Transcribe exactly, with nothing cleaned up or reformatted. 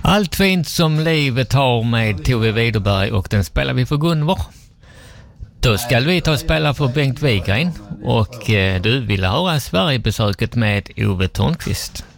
Allt fint som livet har med Tove Widerberg, och den spelar vi för Gunvor. Då ska vi ta och spela för Bengt Wigren, och eh, du vill höra Sverigebesöket med Ove Törnqvist.